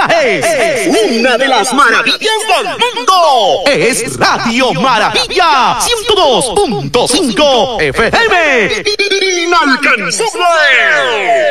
viajes. Una de las maravillas del mundo. Es Radio Maravilla 102.5 FM. Inalcanzable.